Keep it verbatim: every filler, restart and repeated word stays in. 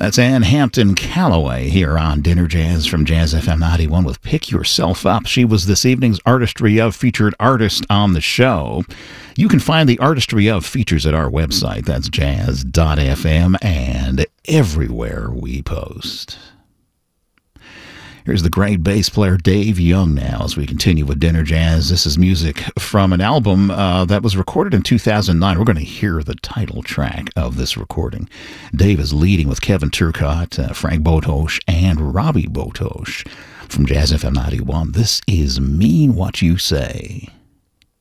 That's Ann Hampton Calloway here on Dinner Jazz from Jazz F M ninety-one with Pick Yourself Up. She was this evening's Artistry Of featured artist on the show. You can find the Artistry Of features at our website. That's jazz dot f m and everywhere we post. Here's the great bass player Dave Young now as we continue with Dinner Jazz. This is music from an album uh, that was recorded in two thousand nine. We're going to hear the title track of this recording. Dave is leading with Kevin Turcotte, uh, Frank Botosh, and Robbie Botosh from Jazz F M ninety-one. This is Mean What You Say.